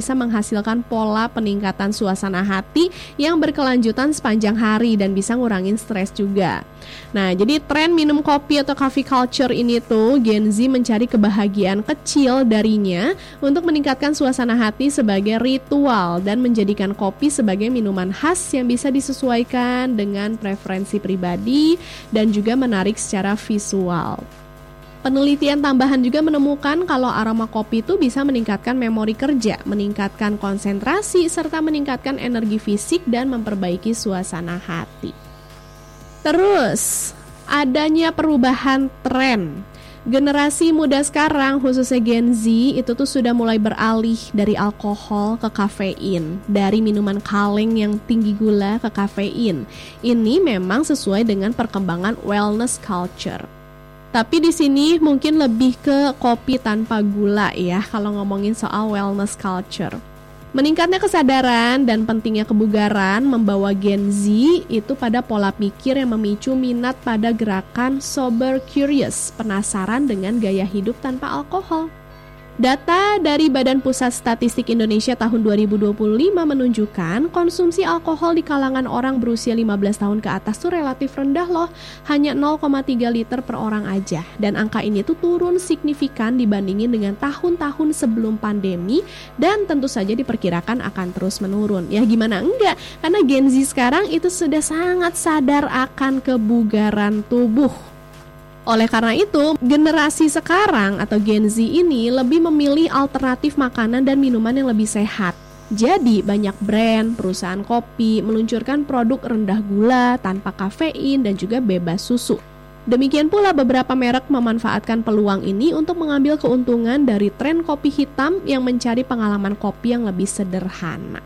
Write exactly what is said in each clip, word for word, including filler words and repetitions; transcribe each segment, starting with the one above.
bisa menghasilkan pola peningkatan suasana hati yang berkelanjutan sepanjang hari dan bisa ngurangin stres juga. Nah, jadi tren minum kopi atau coffee culture ini tuh Gen Z mencari kebahagiaan kecil darinya untuk meningkatkan suasana hati sebagai ritual dan menjadikan kopi sebagai minuman khas yang bisa disesuaikan dengan preferensi pribadi dan juga menarik secara visual. Penelitian tambahan juga menemukan kalau aroma kopi itu bisa meningkatkan memori kerja, meningkatkan konsentrasi, serta meningkatkan energi fisik dan memperbaiki suasana hati. Terus, adanya perubahan tren. Generasi muda sekarang, khususnya Gen Z, itu tuh sudah mulai beralih dari alkohol ke kafein, dari minuman kaleng yang tinggi gula ke kafein. Ini memang sesuai dengan perkembangan wellness culture. Tapi di sini mungkin lebih ke kopi tanpa gula ya kalau ngomongin soal wellness culture. Meningkatnya kesadaran dan pentingnya kebugaran membawa Gen Z itu pada pola pikir yang memicu minat pada gerakan sober curious, penasaran dengan gaya hidup tanpa alkohol. Data dari Badan Pusat Statistik Indonesia tahun dua ribu dua puluh lima menunjukkan konsumsi alkohol di kalangan orang berusia lima belas tahun ke atas tuh relatif rendah loh, hanya nol koma tiga liter per orang aja. Dan angka ini tuh turun signifikan dibandingin dengan tahun-tahun sebelum pandemi dan tentu saja diperkirakan akan terus menurun. Ya gimana enggak, karena Gen Z sekarang itu sudah sangat sadar akan kebugaran tubuh. Oleh karena itu, generasi sekarang atau Gen Z ini lebih memilih alternatif makanan dan minuman yang lebih sehat. Jadi, banyak brand, perusahaan kopi meluncurkan produk rendah gula, tanpa kafein, dan juga bebas susu. Demikian pula beberapa merek memanfaatkan peluang ini untuk mengambil keuntungan dari tren kopi hitam yang mencari pengalaman kopi yang lebih sederhana.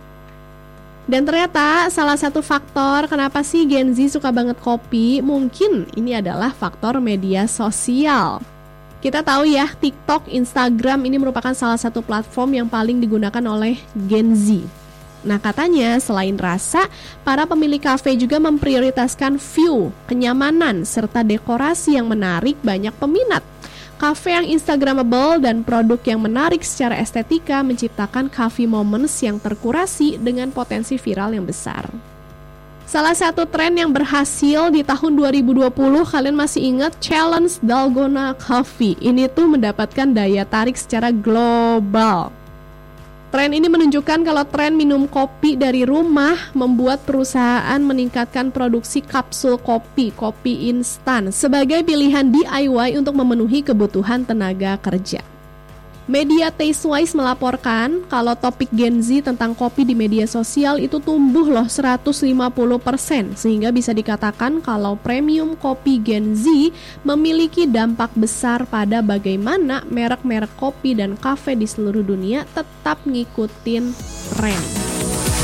Dan ternyata salah satu faktor kenapa sih Gen Z suka banget kopi, mungkin ini adalah faktor media sosial. Kita tahu ya, TikTok, Instagram ini merupakan salah satu platform yang paling digunakan oleh Gen Z. Nah katanya selain rasa, para pemilik kafe juga memprioritaskan view, kenyamanan, serta dekorasi yang menarik banyak peminat. Kafe yang instagramable dan produk yang menarik secara estetika menciptakan coffee moments yang terkurasi dengan potensi viral yang besar. Salah satu tren yang berhasil di tahun dua ribu dua puluh, kalian masih ingat Challenge Dalgona Coffee? Ini tuh mendapatkan daya tarik secara global. Tren ini menunjukkan kalau tren minum kopi dari rumah membuat perusahaan meningkatkan produksi kapsul kopi, kopi instan sebagai pilihan D I Y untuk memenuhi kebutuhan tenaga kerja. Media Tastewise melaporkan kalau topik Gen Z tentang kopi di media sosial itu tumbuh loh seratus lima puluh persen, sehingga bisa dikatakan kalau premium kopi Gen Z memiliki dampak besar pada bagaimana merek-merek kopi dan kafe di seluruh dunia tetap ngikutin tren.